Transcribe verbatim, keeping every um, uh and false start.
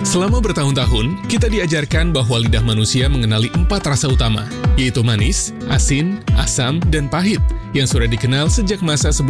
Selama bertahun-tahun, kita diajarkan bahwa lidah manusia mengenali empat rasa utama, yaitu manis, asin, asam, dan pahit, yang sudah dikenal sejak masa sebelum